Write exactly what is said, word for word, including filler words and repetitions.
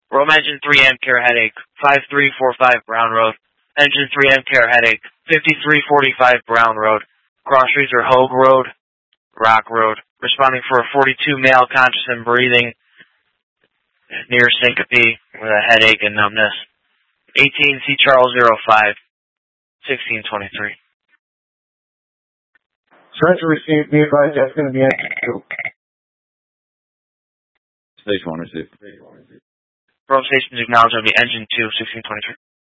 Rome engine three Amcare headache, five three four five Brown Road. Engine three Amcare headache, fifty-three forty-five Brown Road. Cross streets are Hogue Road, Rock Road. Responding for a forty-two male conscious and breathing near syncope with a headache and numbness. eighteen C Charles zero five, sixteen twenty-three. Surrender received. Be advised that's going to be engine two. Station one received. Rome Station's acknowledged will be engine two, sixteen twenty-three.